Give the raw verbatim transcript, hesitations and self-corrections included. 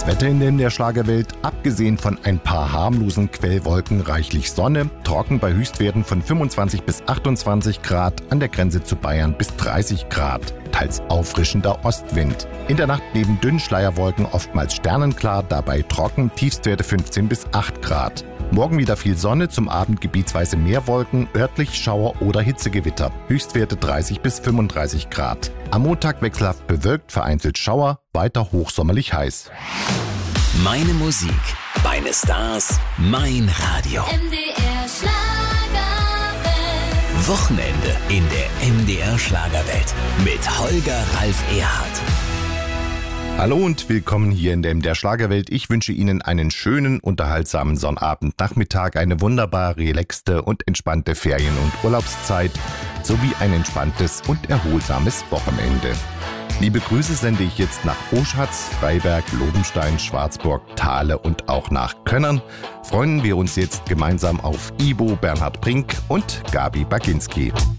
Wetter in der Schlagerwelt, abgesehen von ein paar harmlosen Quellwolken, reichlich Sonne, trocken bei Höchstwerten von fünfundzwanzig bis achtundzwanzig Grad, an der Grenze zu Bayern bis dreißig Grad, teils auffrischender Ostwind. In der Nacht neben dünnen Schleierwolken oftmals sternenklar, dabei trocken, Tiefstwerte fünfzehn bis acht Grad. Morgen wieder viel Sonne, zum Abend gebietsweise mehr Wolken, örtlich Schauer oder Hitzegewitter. Höchstwerte dreißig bis fünfunddreißig Grad. Am Montag wechselhaft bewölkt, vereinzelt Schauer, weiter hochsommerlich heiß. Meine Musik, meine Stars, mein Radio. M D R Schlagerwelt. Wochenende in der M D R Schlagerwelt mit Holger Ralf Erhardt. Hallo und willkommen hier in der M D R Schlagerwelt. Ich wünsche Ihnen einen schönen, unterhaltsamen Sonnabendnachmittag, eine wunderbar relaxte und entspannte Ferien- und Urlaubszeit sowie ein entspanntes und erholsames Wochenende. Liebe Grüße sende ich jetzt nach Oschatz, Freiberg, Lobenstein, Schwarzburg, Thale und auch nach Könnern. Freuen wir uns jetzt gemeinsam auf Ibo, Bernhard Brink und Gabi Baginski.